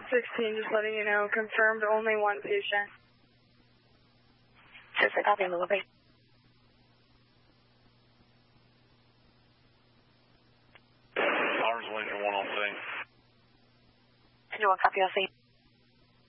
16, just letting you know, confirmed only one patient. Just a copy of the location. Ours Lincoln 1 on scene. Did you want a copy of the